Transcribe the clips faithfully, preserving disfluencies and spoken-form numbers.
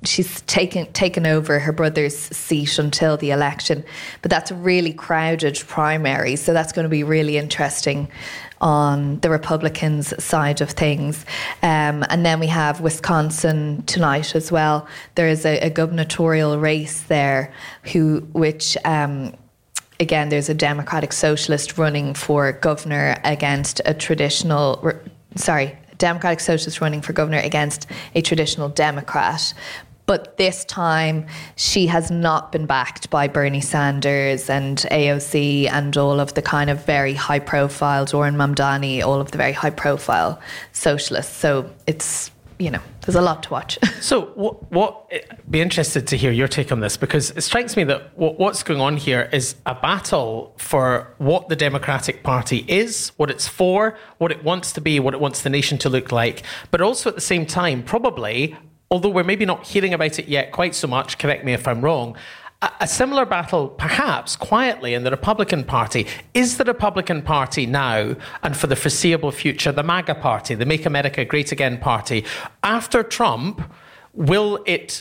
she's taken taken over her brother's seat until the election. But that's a really crowded primary, so that's going to be really interesting on the Republicans' side of things. Um, and then we have Wisconsin tonight as well. There is a, a gubernatorial race there, who which. Um, Again, there's a Democratic Socialist running for governor against a traditional, sorry, Democratic Socialist running for governor against a traditional Democrat. But this time, she has not been backed by Bernie Sanders and A O C and all of the kind of very high-profile, Doran Mamdani, all of the very high-profile socialists. So it's, you know, there's a lot to watch. So what, what, I'd be interested to hear your take on this, because it strikes me that what, what's going on here is a battle for what the Democratic Party is, what it's for, what it wants to be, what it wants the nation to look like, but also at the same time, probably, although we're maybe not hearing about it yet quite so much, correct me if I'm wrong, a, a similar battle, perhaps quietly, in the Republican Party. Is the Republican Party now, and for the foreseeable future, the MAGA Party, the Make America Great Again Party? After Trump, will it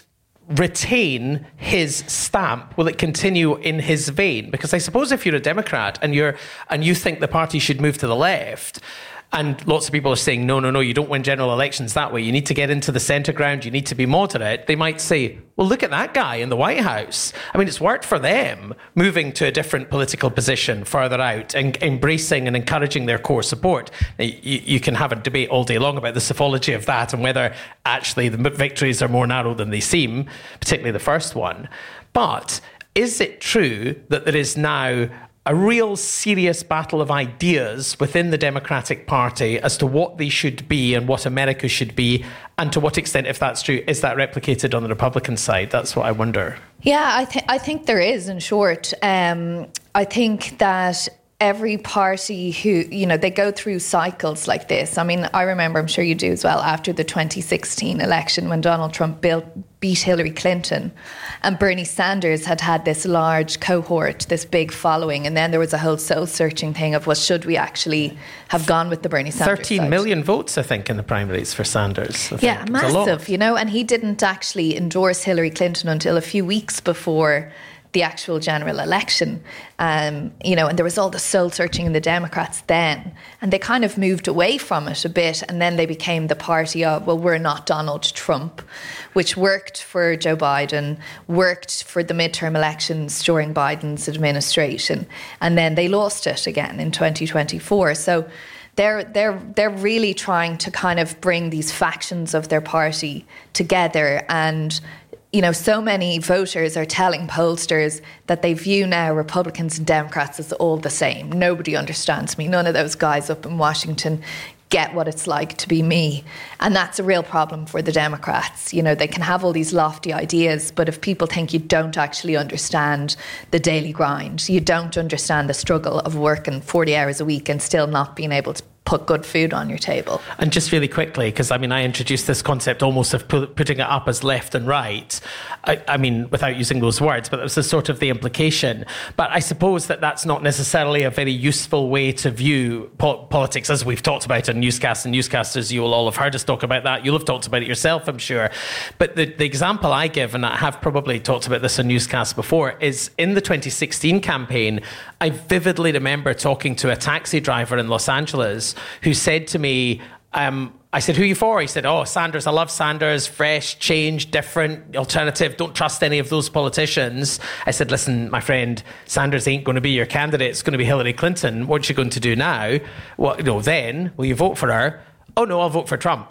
retain his stamp? Will it continue in his vein? Because I suppose if you're a Democrat and you're and you think the party should move to the left, and lots of people are saying, no, no, no, you don't win general elections that way. You need to get into the centre ground. You need to be moderate. They might say, well, look at that guy in the White House. I mean, it's worked for them moving to a different political position further out and embracing and encouraging their core support. Now, you, you can have a debate all day long about the psephology of that and whether actually the victories are more narrow than they seem, particularly the first one. But is it true that there is now a real serious battle of ideas within the Democratic Party as to what they should be and what America should be, and to what extent, if that's true, is that replicated on the Republican side? That's what I wonder. Yeah, I think I think there is, in short. Um, I think that every party who, you know, they go through cycles like this. I mean, I remember, I'm sure you do as well, after the twenty sixteen election when Donald Trump built, beat Hillary Clinton, and Bernie Sanders had had this large cohort, this big following, and then there was a whole soul-searching thing of, well, should we actually have gone with the Bernie Sanders thirteen side? million votes, I think, in the primaries for Sanders. I yeah, think. massive, you know, and he didn't actually endorse Hillary Clinton until a few weeks before the actual general election, um, you know, and there was all the soul searching in the Democrats then, and they kind of moved away from it a bit, and then they became the party of, well, we're not Donald Trump, which worked for Joe Biden, worked for the midterm elections during Biden's administration, and then they lost it again in twenty twenty-four. So they're they're they're really trying to kind of bring these factions of their party together. And you know, so many voters are telling pollsters that they view now Republicans and Democrats as all the same. Nobody understands me. None of those guys up in Washington get what it's like to be me. And that's a real problem for the Democrats. You know, they can have all these lofty ideas, but if people think you don't actually understand the daily grind, you don't understand the struggle of working forty hours a week and still not being able to put good food on your table. And just really quickly, because I mean, I introduced this concept almost of pu- putting it up as left and right. I, I mean, without using those words, but it was the sort of the implication. But I suppose that that's not necessarily a very useful way to view po- politics, as we've talked about in newscasts and newscasters. You will all have heard us talk about that. You'll have talked about it yourself, I'm sure. But the, the example I give, and I have probably talked about this in newscasts before, is in the twenty sixteen campaign, I vividly remember talking to a taxi driver in Los Angeles who said to me, um, I said, who are you for? He said, oh, Sanders, I love Sanders, fresh, change, different, alternative, don't trust any of those politicians. I said, listen, my friend, Sanders ain't going to be your candidate, it's going to be Hillary Clinton. What are you going to do now? Well, you know, then, will you vote for her? Oh no, I'll vote for Trump.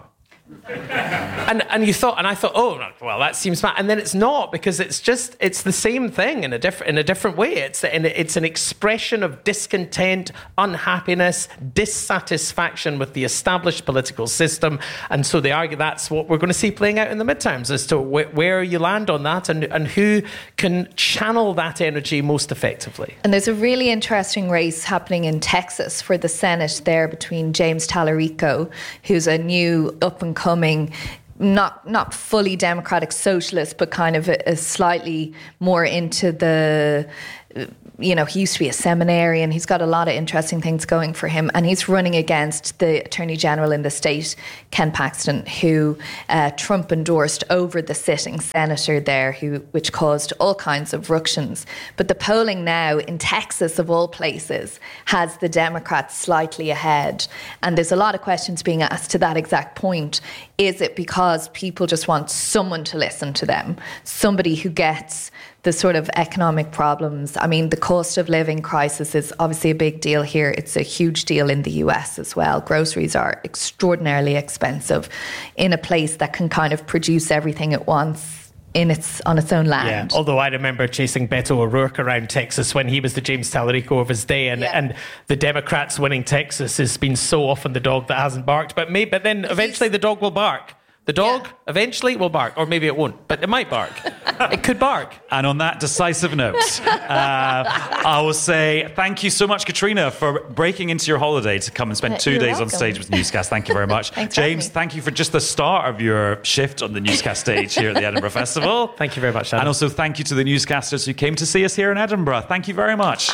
and and you thought, and I thought, oh well, that seems mad. And then it's not, because it's just it's the same thing in a different in a different way. It's in it's an expression of discontent, unhappiness, dissatisfaction with the established political system. And so they argue that's what we're going to see playing out in the midterms, as to wh- where you land on that and and who can channel that energy most effectively. And there's a really interesting race happening in Texas for the Senate there between James Tallarico, who's a new up and coming, not not fully democratic socialist, but kind of a, a slightly more into the you know, he used to be a seminarian. He's got a lot of interesting things going for him. And he's running against the Attorney General in the state, Ken Paxton, who uh, Trump endorsed over the sitting senator there, who which caused all kinds of ructions. But the polling now in Texas, of all places, has the Democrats slightly ahead. And there's a lot of questions being asked to that exact point. Is it because people just want someone to listen to them? Somebody who gets the sort of economic problems. I mean, the cost of living crisis is obviously a big deal here. It's a huge deal in the U S as well. Groceries are extraordinarily expensive in a place that can kind of produce everything it wants in its on its own land. Yeah, although I remember chasing Beto O'Rourke around Texas when he was the James Tallarico of his day, and, yeah. and the Democrats winning Texas has been so often the dog that hasn't barked. But maybe, but then eventually the dog will bark. The dog yeah. eventually will bark, or maybe it won't, but it might bark. It could bark. And on that decisive note, uh, I will say thank you so much, Katrina, for breaking into your holiday to come and spend two You're days welcome. on stage with Newscast. Thank you very much. James, thank you for just the start of your shift on the Newscast stage here at the Edinburgh Festival. Thank you very much, Adam. And also thank you to the newscasters who came to see us here in Edinburgh. Thank you very much.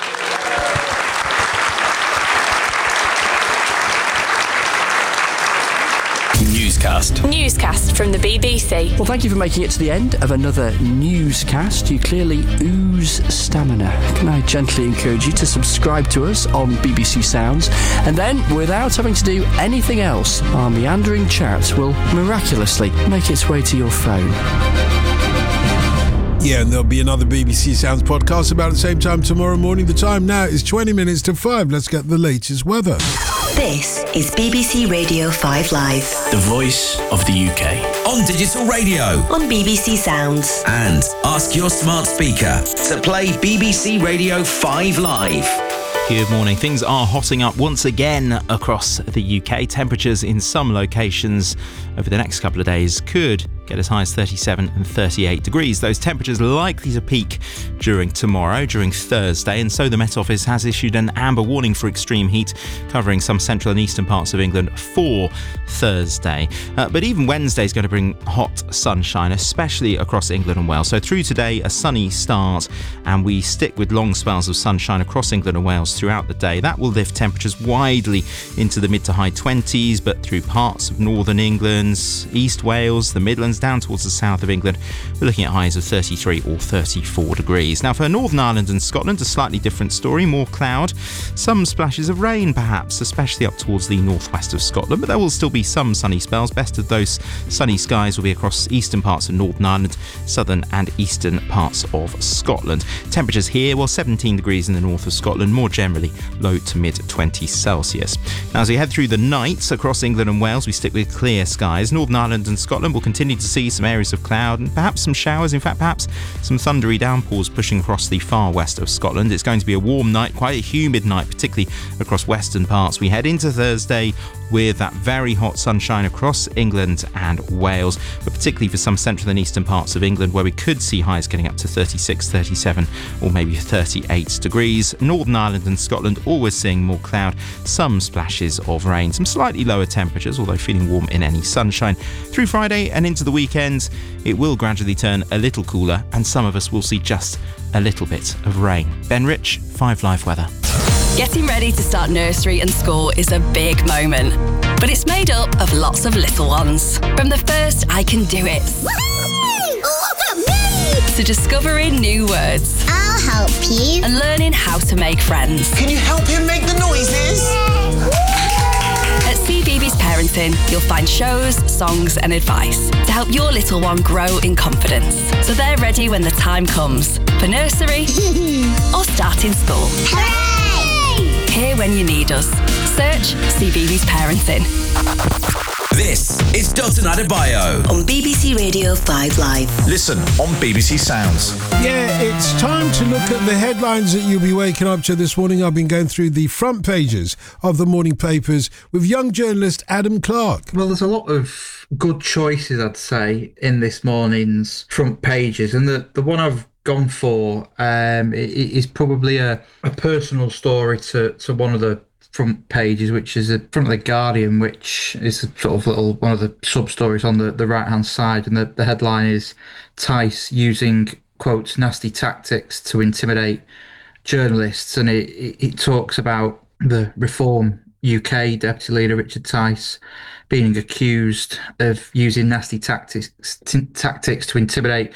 Newscast. Newscast from the B B C. Well, thank you for making it to the end of another newscast. You clearly ooze stamina. Can I gently encourage you to subscribe to us on B B C Sounds, and then, without having to do anything else, our meandering chat will miraculously make its way to your phone. Yeah, and there'll be another B B C Sounds podcast about the same time tomorrow morning. The time now is twenty minutes to five. Let's get the latest weather. This is B B C Radio five Live. The voice of the U K. On digital radio. On B B C Sounds. And ask your smart speaker to play B B C Radio five Live. Good morning. Things are hotting up once again across the U K. Temperatures in some locations over the next couple of days could get as high as thirty-seven and thirty-eight degrees. Those temperatures likely to peak during tomorrow, during Thursday, and so the Met Office has issued an amber warning for extreme heat covering some central and eastern parts of England for Thursday. Uh, but even Wednesday is going to bring hot sunshine, especially across England and Wales. So through today, a sunny start, and we stick with long spells of sunshine across England and Wales throughout the day. That will lift temperatures widely into the mid to high twenties, but through parts of northern England, East Wales, the Midlands, down towards the south of England, we're looking at highs of thirty-three or thirty-four degrees. Now for Northern Ireland and Scotland, a slightly different story, more cloud, some splashes of rain perhaps, especially up towards the northwest of Scotland, but there will still be some sunny spells. Best of those sunny skies will be across eastern parts of Northern Ireland, southern and eastern parts of Scotland. Temperatures here, well, seventeen degrees in the north of Scotland, more generally low to mid twenties Celsius. Now as we head through the night across England and Wales, we stick with clear skies. Northern Ireland and Scotland will continue to see some areas of cloud and perhaps some showers, in fact perhaps some thundery downpours pushing across the far west of Scotland. It's going to be a warm night, quite a humid night, particularly across western parts. We head into Thursday with that very hot sunshine across England and Wales, but particularly for some central and eastern parts of England where we could see highs getting up to thirty-six, thirty-seven or maybe thirty-eight degrees. Northern Ireland and Scotland always seeing more cloud, some splashes of rain, some slightly lower temperatures, although feeling warm in any sunshine. Through Friday and into the weekend, it will gradually turn a little cooler and some of us will see just a little bit of rain. Ben Rich, five Live Weather. Getting ready to start nursery and school is a big moment, but it's made up of lots of little ones. From the first I can do it, to discovering new words. I'll help you. And learning how to make friends. Can you help him make the noises? At C B B S Parenting, you'll find shows, songs and advice to help your little one grow in confidence, so they're ready when the time comes for nursery or starting school. Hooray! Here when you need us. Search C B B S Parenting. This is Dalton Adebayo On B B C Radio five Live. Listen on B B C Sounds. Yeah, it's time to look at the headlines that you'll be waking up to this morning. I've been going through the front pages of the morning papers with young journalist Adam Clark. Well, there's a lot of good choices, I'd say, in this morning's front pages. And the, the one I've gone for um, is probably a, a personal story to, to one of the front pages, which is a, from The Guardian, which is a sort of little one of the sub-stories on the, the right-hand side. And the, the headline is Tice using, quotes, nasty tactics to intimidate journalists, and it, it, it talks about the Reform U K Deputy Leader Richard Tice being accused of using nasty tactics t- tactics to intimidate